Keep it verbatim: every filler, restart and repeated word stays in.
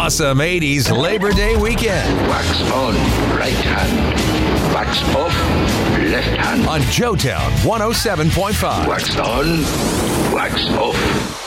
awesome eighties Labor Day weekend. Wax on, right hand. Wax off, left hand. On Joetown one oh seven point five. Wax on, wax off.